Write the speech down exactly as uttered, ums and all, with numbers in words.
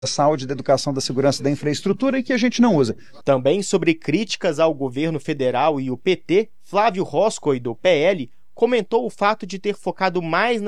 da saúde, da educação, da segurança, da infraestrutura e que a gente não usa. Também sobre críticas ao governo federal e o P T, Flávio Roscoe, do P L, comentou o fato de ter focado mais